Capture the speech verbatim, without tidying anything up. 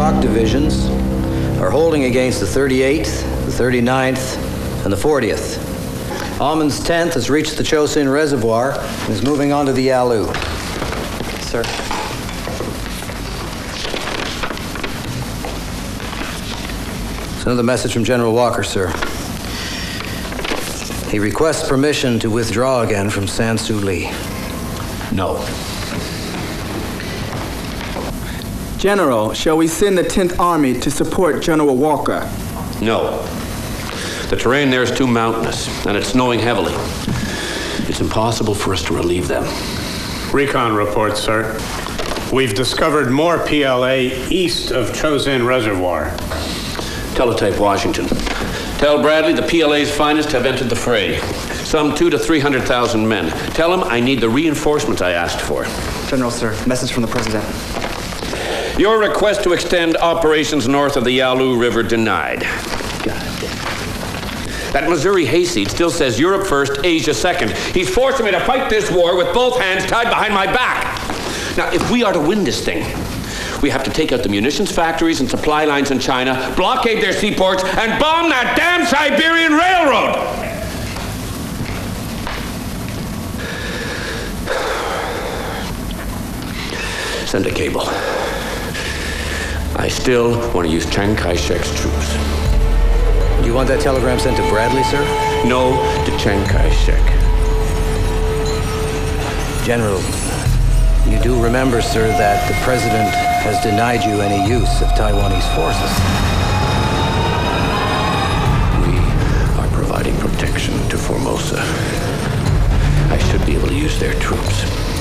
shock divisions are holding against the thirty-eighth, the thirty-ninth, and the fortieth. Almond's tenth has reached the Chosin Reservoir and is moving on to the Yalu. Sir. It's another message from General Walker, sir. He requests permission to withdraw again from San Suu Lee. No. General, shall we send the tenth Army to support General Walker? No. The terrain there is too mountainous, and it's snowing heavily. It's impossible for us to relieve them. Recon report, sir. We've discovered more P L A east of Chosin Reservoir. Teletype Washington. Tell Bradley the P L A's finest have entered the fray. Some two to three hundred thousand men. Tell him I need the reinforcements I asked for. General, sir. Message from the President. Your request to extend operations north of the Yalu River denied. That Missouri hayseed still says Europe first, Asia second. He's forcing me to fight this war with both hands tied behind my back. Now, if we are to win this thing, we have to take out the munitions factories and supply lines in China, blockade their seaports, and bomb that damn Siberian Railroad! Send a cable. I still want to use Chiang Kai-shek's troops. Do you want that telegram sent to Bradley, sir? No, to Chiang Kai-shek. General, you do remember, sir, that the President has denied you any use of Taiwanese forces. We are providing protection to Formosa. I should be able to use their troops.